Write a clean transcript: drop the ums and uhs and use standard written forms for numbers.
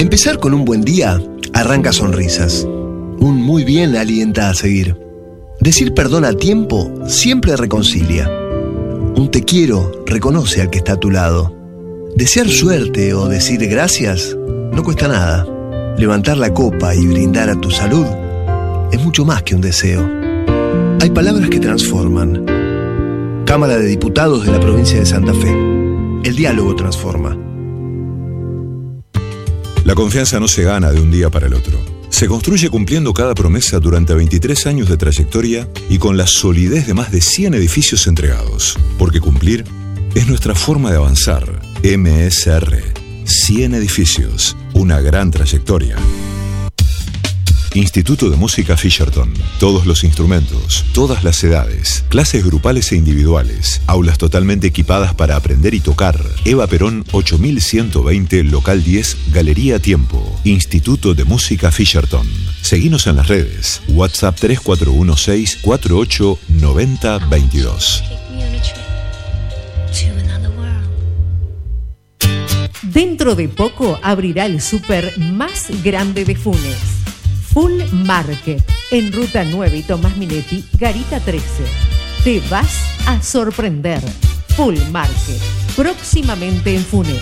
Empezar con un buen día arranca sonrisas. Un muy bien alienta a seguir. Decir perdón a tiempo siempre reconcilia. Un te quiero reconoce al que está a tu lado. Desear suerte o decir gracias no cuesta nada. Levantar la copa y brindar a tu salud es mucho más que un deseo. Hay palabras que transforman. Cámara de Diputados de la provincia de Santa Fe. El diálogo transforma. La confianza no se gana de un día para el otro. Se construye cumpliendo cada promesa durante 23 años de trayectoria y con la solidez de más de 100 edificios entregados. Porque cumplir es nuestra forma de avanzar. MSR. 100 edificios. Una gran trayectoria. Instituto de Música Fisherton. Todos los instrumentos, todas las edades, clases grupales e individuales, aulas totalmente equipadas para aprender y tocar. Eva Perón 8120, local 10, Galería Tiempo. Instituto de Música Fisherton. Seguinos en las redes. WhatsApp 3416-489022. Dentro de poco abrirá el súper más grande de Funes. Full Market, en Ruta 9 y Tomás Minetti, Garita 13. Te vas a sorprender. Full Market, próximamente en Funes.